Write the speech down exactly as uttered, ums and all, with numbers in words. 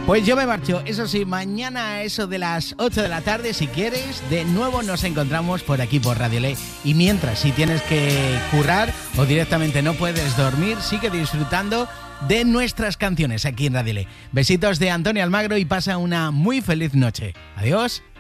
Pues yo me marcho, eso sí, mañana a eso de las ocho de la tarde, si quieres, de nuevo nos encontramos por aquí por Radio Ley. Y mientras, si tienes que currar o directamente no puedes dormir, sigue disfrutando de nuestras canciones aquí en Radio Ley. Besitos de Antonio Almagro y pasa una muy feliz noche. Adiós.